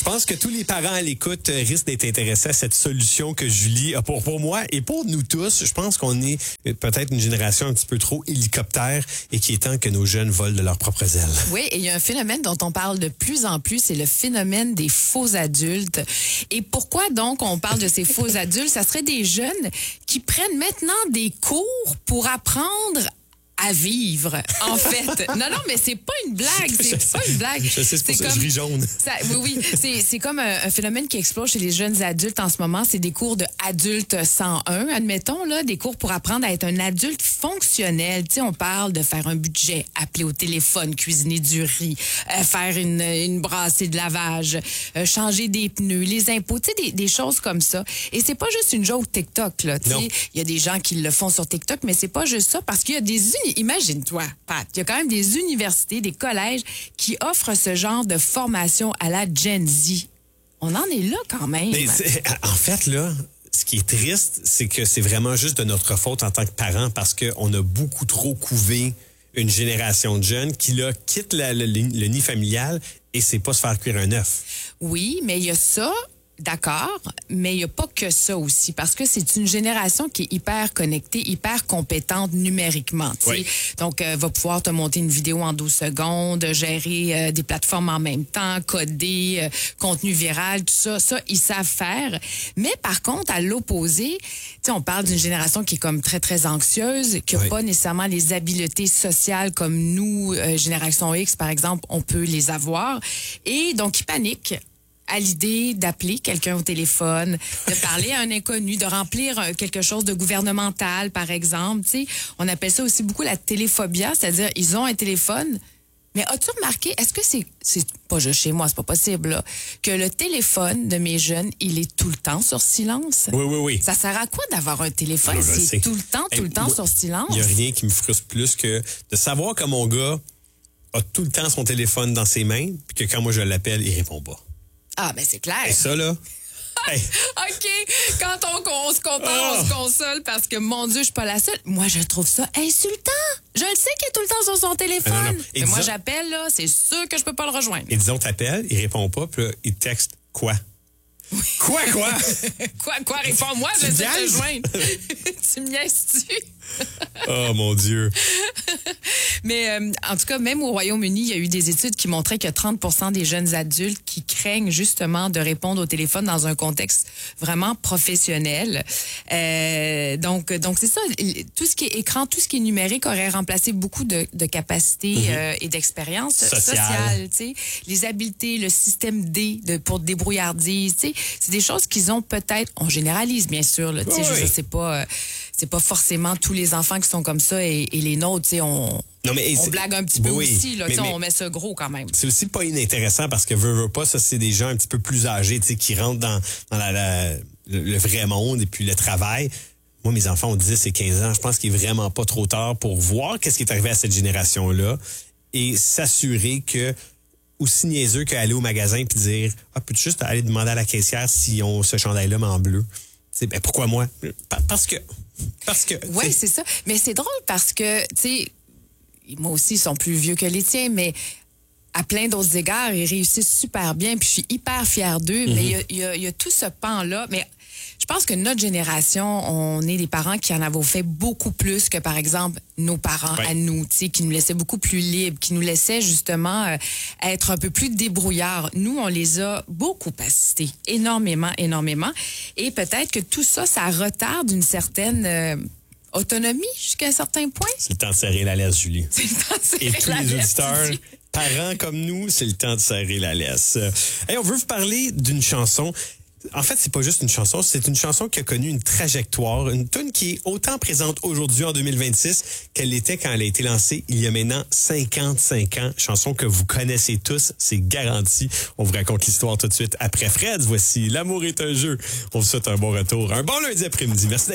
Je pense que tous les parents à l'écoute risquent d'être intéressés à cette solution que Julie a pour moi et pour nous tous. Je pense qu'on est peut-être une génération un petit peu trop hélicoptère et qu'il est temps que nos jeunes volent de leurs propres ailes. Oui, et il y a un phénomène dont on parle de plus en plus, c'est le phénomène des faux adultes. Et pourquoi donc on parle de ces faux adultes? Ça serait des jeunes qui prennent maintenant des cours pour apprendre à vivre, en fait. Non, mais c'est pas une blague. C'est pas une blague. Je sais, c'est pour ça que je ris jaune. Oui. C'est comme un phénomène qui explose chez les jeunes adultes en ce moment. C'est des cours de adultes 101, admettons, là, des cours pour apprendre à être un adulte fonctionnel. Tu sais, on parle de faire un budget, appeler au téléphone, cuisiner du riz, faire une brassée de lavage, changer des pneus, les impôts, tu sais, des choses comme ça. Et c'est pas juste une joke TikTok, là. Tu sais, il y a des gens qui le font sur TikTok, mais c'est pas juste ça parce qu'il y a des imagine-toi, Pat, il y a quand même des universités, des collèges qui offrent ce genre de formation à la Gen Z. On en est là quand même. Mais en fait, là, ce qui est triste, c'est que c'est vraiment juste de notre faute en tant que parents parce qu'on a beaucoup trop couvé une génération de jeunes qui, là, quittent le nid familial et c'est pas se faire cuire un œuf. Oui, mais il y a ça. D'accord, mais il n'y a pas que ça aussi, parce que c'est une génération qui est hyper connectée, hyper compétente numériquement. Oui. Donc, va pouvoir te monter une vidéo en 12 secondes, gérer des plateformes en même temps, coder, contenu viral, tout ça. Ça, ils savent faire. Mais par contre, à l'opposé, on parle d'une génération qui est comme très, très anxieuse, qui n'a pas nécessairement les habiletés sociales comme nous, génération X, par exemple, on peut les avoir. Et donc, ils paniquent à l'idée d'appeler quelqu'un au téléphone, de parler à un inconnu, de remplir quelque chose de gouvernemental, par exemple. Tu sais, on appelle ça aussi beaucoup la téléphobia, c'est-à-dire ils ont un téléphone. Mais as-tu remarqué, est-ce que c'est pas juste chez moi, c'est pas possible, là, que le téléphone de mes jeunes, il est tout le temps sur silence? Oui. Ça sert à quoi d'avoir un téléphone si c'est tout le temps sur silence? Il n'y a rien qui me frustre plus que de savoir que mon gars a tout le temps son téléphone dans ses mains, puis que quand moi je l'appelle, il répond pas. Ah, ben c'est clair. Et ça, là... Hey. OK, quand on se compare, on se console parce que, mon Dieu, je suis pas la seule. Moi, je trouve ça insultant. Je le sais qu'il est tout le temps sur son téléphone. Non. Mais moi, j'appelle, là, c'est sûr que je peux pas le rejoindre. Et disons, t'appelles, il répond pas, puis là, il texte quoi? Quoi? Quoi? Réponds-moi, je vais te joindre. Tu me niaises-tu? Oh, mon Dieu. Mais en tout cas, même au Royaume-Uni, il y a eu des études qui montraient que 30% des jeunes adultes qui craignent justement de répondre au téléphone dans un contexte vraiment professionnel. Donc c'est ça. Tout ce qui est écran, tout ce qui est numérique aurait remplacé beaucoup de capacités et d'expériences sociales. Les habiletés, le système D pour débrouillardise. C'est des choses qu'ils ont peut-être... On généralise, bien sûr. Là, c'est pas forcément tous les enfants qui sont comme ça et les nôtres, on blague un petit peu aussi, là, mais on met ça gros quand même. C'est aussi pas inintéressant parce que veux pas, ça c'est des gens un petit peu plus âgés, qui rentrent dans le vrai monde et puis le travail. Moi, mes enfants ont 10 et 15 ans. Je pense qu'il est vraiment pas trop tard pour voir qu'est-ce qui est arrivé à cette génération-là et s'assurer que, aussi niaiseux qu'aller au magasin puis dire peux-tu juste aller demander à la caissière si on ce chandail-là mais en bleu? Pourquoi moi? Parce que. Oui, c'est ça. Mais c'est drôle parce que, tu sais, moi aussi, ils sont plus vieux que les tiens, mais à plein d'autres égards, ils réussissent super bien. Puis je suis hyper fière d'eux. Mais il y a tout ce pan-là. Mais je pense que notre génération, on est des parents qui en avaient fait beaucoup plus que, par exemple, nos parents à nous, tu sais, qui nous laissaient beaucoup plus libres, qui nous laissaient justement être un peu plus débrouillards. Nous, on les a beaucoup assistés, énormément. Et peut-être que tout ça, ça retarde une certaine autonomie jusqu'à un certain point. C'est le temps de serrer la laisse, Julie. C'est le temps de serrer la laisse. Et tous les auditeurs, parents comme nous, c'est le temps de serrer la laisse. Hey, on veut vous parler d'une chanson. En fait, c'est pas juste une chanson, c'est une chanson qui a connu une trajectoire, une tune qui est autant présente aujourd'hui en 2026 qu'elle l'était quand elle a été lancée il y a maintenant 55 ans. Chanson que vous connaissez tous, c'est garanti. On vous raconte l'histoire tout de suite après Fred. Voici L'amour est un jeu. On vous souhaite un bon retour, un bon lundi après-midi. Merci.